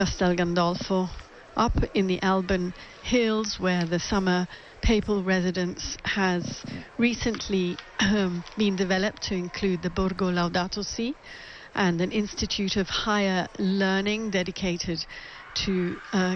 Castel Gandolfo, up in the Alban Hills, where the summer papal residence has recently been developed to include the Borgo Laudato Si and an institute of higher learning dedicated to